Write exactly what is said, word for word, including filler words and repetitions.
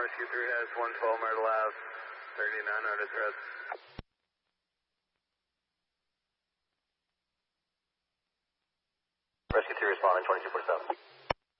Rescue three has one twelve Myrtle Ave, thirty-nine hundred threads. Rescue three responding, twenty-two forty-seven.